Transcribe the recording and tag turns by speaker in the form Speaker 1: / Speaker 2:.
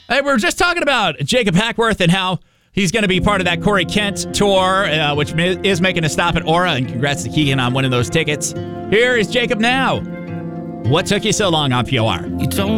Speaker 1: Hey, we're just talking about Jacob Hackworth and how he's going to be part of that Corey Kent tour, which is making a stop at Aura. And congrats to Keegan on winning those tickets. Here is Jacob now. What took you so long on POR?
Speaker 2: You told